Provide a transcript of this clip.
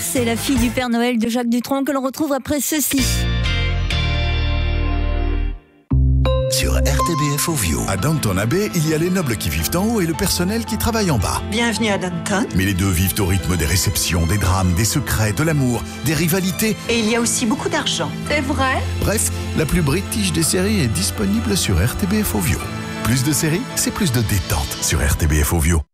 c'est la fille du Père Noël de Jacques Dutronc que l'on retrouve après ceci. Sur RTBF Ovio. À Downton Abbey, il y a les nobles qui vivent en haut et le personnel qui travaille en bas. Bienvenue à Downton. Mais les deux vivent au rythme des réceptions, des drames, des secrets, de l'amour, des rivalités. Et il y a aussi beaucoup d'argent. C'est vrai? Bref, la plus british des séries est disponible sur RTBF Ovio. Plus de séries, c'est plus de détente sur RTBF Ovio.